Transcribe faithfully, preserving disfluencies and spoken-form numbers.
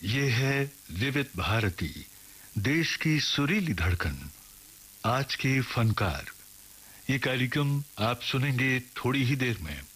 ये है विविध भारती, देश की सुरीली धड़कन, आज के फनकार। ये कार्यक्रम आप सुनेंगे थोड़ी ही देर में।